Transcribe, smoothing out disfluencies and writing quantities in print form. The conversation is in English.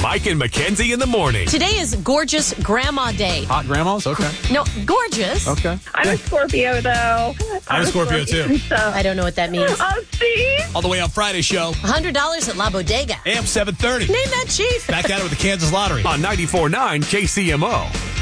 Mike and Mackenzie in the morning. Today is Gorgeous Grandma Day. Hot grandmas? Okay. No, gorgeous. Okay. I'm a Scorpio, though. I'm a Scorpio, too. So. I don't know what that means. Oh, see? All the way on Friday show. $100 at La Bodega. AM 730. Name that, Chief. Back at it with the Kansas Lottery. On 94.9 KCMO.